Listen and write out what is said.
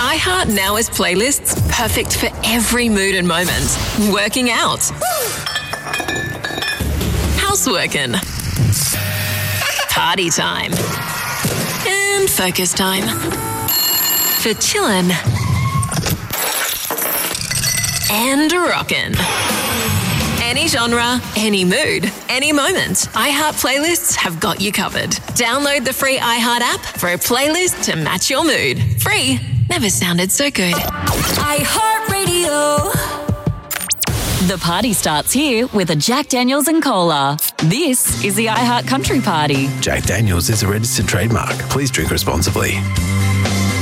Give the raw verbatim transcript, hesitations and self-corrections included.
iHeart now has playlists perfect for every mood and moment. Working out. Houseworking. Party time. And focus time. For chillin'. And rockin'. Any genre, any mood, any moment. iHeart playlists have got you covered. Download the free iHeart app for a playlist to match your mood. Free never sounded so good. iHeartRadio. The party starts here with a Jack Daniels and Cola. This is the iHeart Country Party. Jack Daniels is a registered trademark. Please drink responsibly.